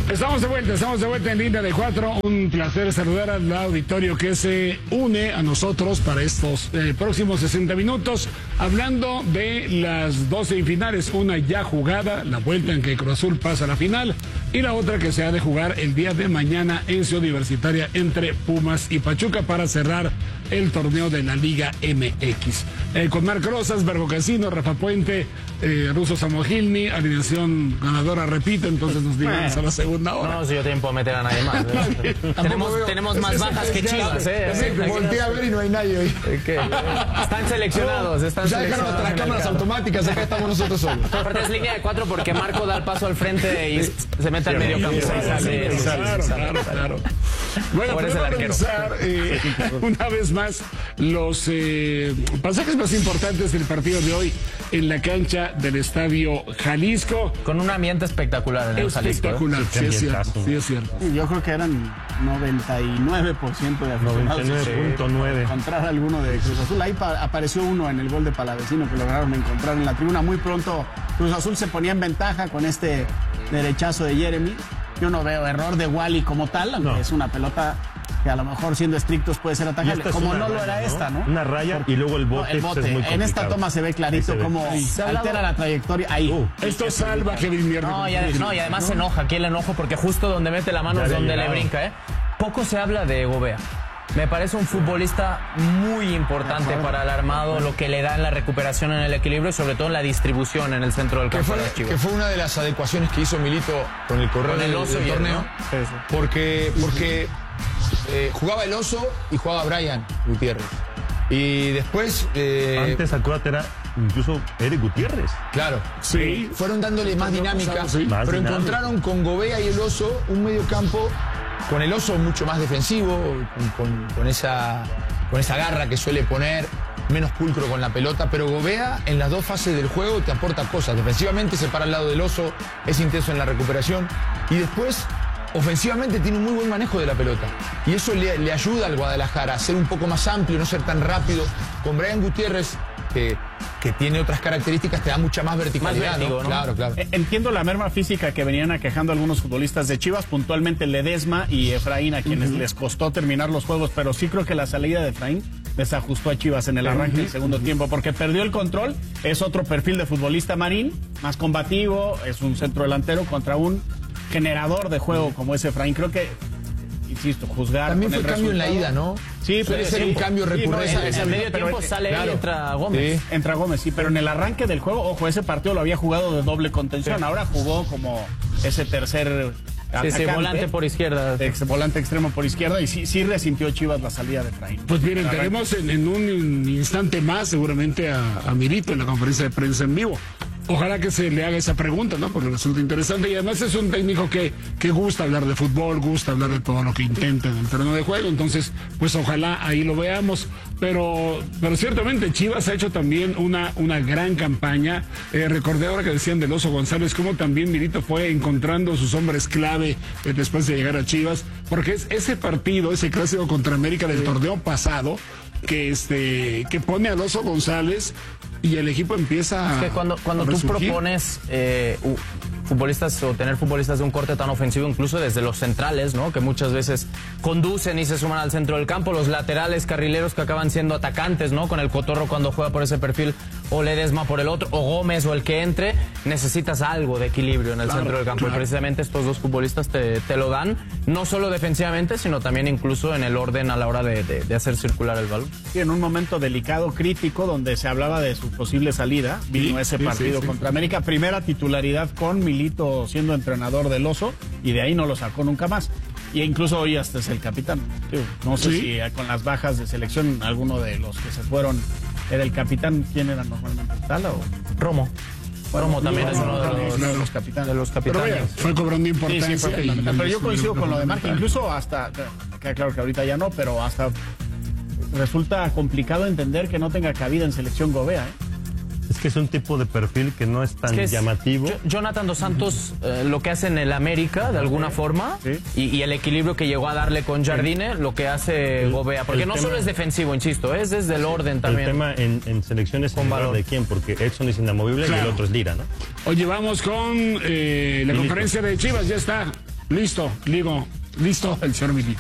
Estamos de vuelta en Línea de 4. Un placer saludar al auditorio que se une a nosotros para estos próximos 60 minutos, hablando de las 2 semifinales, una ya jugada, la vuelta en que Cruz Azul pasa a la final, y la otra que se ha de jugar el día de mañana en Ciudad Universitaria entre Pumas y Pachuca para cerrar el torneo de la Liga MX. Con Marc Rosas, Bergo Casino, Rafa Puente, Russo Samogilny, alineación ganadora repite, entonces nos dimos a la segunda hora. No, si yo tiempo a meter a nadie más. tenemos más bajas que Chivas, Volteé a ver y no hay nadie hoy. Están seleccionados, Ya dejaron hasta las cámaras automáticas, acá estamos nosotros solos. Aparte es línea de 4 porque Marco da el paso al frente y se mete al medio campo. Claro. Bueno, para revisar una vez más los pasajes más importantes del partido de hoy en la cancha del Estadio Jalisco. Con un ambiente espectacular en el Jalisco. Espectacular, sí es cierto. Yo creo que eran 99% de aficionados. 99.9. Encontrar alguno de Cruz Azul. Ahí apareció uno en el gol de Palavecino que lograron encontrar en la tribuna. Muy pronto Cruz Azul se ponía en ventaja con este derechazo de Jeremy. Yo no veo error de Wally como tal, aunque es una pelota que a lo mejor siendo estrictos puede ser atacable, como no lo era esta, ¿no? Una raya y luego el bote. El bote. Es en esta toma se ve clarito cómo altera la trayectoria. Ahí. Esto salva que invierte. No, y además se enoja. Aquí el enojo porque justo donde mete la mano es donde le brinca, Poco se habla de Gobea. Me parece un futbolista muy importante para el armado, lo que le da en la recuperación, en el equilibrio y sobre todo en la distribución en el centro del campo. Que fue una de las adecuaciones que hizo Milito con el correr del torneo. Porque jugaba el Oso y jugaba Brian Gutiérrez. Y después... Antes, acuérdate, era incluso Eric Gutiérrez. Claro. Sí. Fueron dándole más dinámica, Más pero dinámica. encontraron con Gobea y el Oso un medio campo con el Oso mucho más defensivo, con esa garra que suele poner, menos pulcro con la pelota, pero Gobea en las dos fases del juego te aporta cosas. Defensivamente se para al lado del Oso, es intenso en la recuperación y después ofensivamente tiene un muy buen manejo de la pelota. Y eso le ayuda al Guadalajara a ser un poco más amplio, no ser tan rápido. Con Brian Gutiérrez, que tiene otras características, te da mucha más verticalidad. Más vértigo, ¿no? Claro. Entiendo la merma física que venían aquejando algunos futbolistas de Chivas, puntualmente Ledesma y Efraín, a quienes les costó terminar los juegos, pero sí creo que la salida de Efraín desajustó a Chivas en el arranque del segundo tiempo, porque perdió el control. Es otro perfil de futbolista Marín, más combativo, es un centro delantero contra un generador de juego como es Efraín. Creo que, insisto, juzgar. También fue cambio en la ida, ¿no? Sí, puede ser un cambio recurrente. En el medio tiempo sale y entra Gómez. Sí. Entra Gómez, sí, pero en el arranque del juego, ojo, ese partido lo había jugado de doble contención. Ahora jugó como ese tercer Sí, volante por izquierda. Volante extremo por izquierda, y sí resintió Chivas la salida de Efraín. Pues miren, tenemos en un instante más seguramente a Milito en la conferencia de prensa en vivo. Ojalá que se le haga esa pregunta, ¿no? Porque resulta interesante y además es un técnico que gusta hablar de fútbol, gusta hablar de todo lo que intenta en el terreno de juego. Entonces, pues ojalá ahí lo veamos. Pero ciertamente Chivas ha hecho también una gran campaña. Recordé ahora que decían del Oso González, cómo también Milito fue encontrando sus hombres clave después de llegar a Chivas. Porque es ese partido, ese clásico contra América del torneo pasado, que pone al Oso González y el equipo empieza Es que cuando tú propones futbolistas o tener futbolistas de un corte tan ofensivo, incluso desde los centrales, ¿no? Que muchas veces conducen y se suman al centro del campo, los laterales, carrileros que acaban siendo atacantes, ¿no? Con el Cotorro cuando juega por ese perfil, o Ledesma por el otro, o Gómez o el que entre, necesitas algo de equilibrio en el centro del campo. Y precisamente estos dos futbolistas te lo dan, no solo defensivamente, sino también incluso en el orden a la hora de hacer circular el balón. Sí, en un momento delicado, crítico, donde se hablaba de su posible salida, vino ese partido contra América, primera titularidad con Milito siendo entrenador del Oso, y de ahí no lo sacó nunca más. Y incluso hoy hasta es el capitán. No sé si con las bajas de selección alguno de los que se fueron era el capitán. ¿Quién era normalmente? ¿Tala o Romo? Romo también es uno de los capitanes. Pero vaya, fue cobrando importancia. Sí, pero yo coincido con lo de Marca. Incluso hasta, queda claro que ahorita ya no, pero hasta resulta complicado entender que no tenga cabida en selección Gobea, Es que es un tipo de perfil que no es tan llamativo. Jonathan Dos Santos, lo que hace en el América, de alguna forma, y el equilibrio que llegó a darle con Jardine, lo que hace Gobea. Porque no solo es defensivo, insisto, es desde el orden también. El tema en selecciones con valor de quién, porque Edson es inamovible y el otro es Lira, ¿no? Oye, vamos con la conferencia de Chivas, ya está Listo, listo, el señor Milito.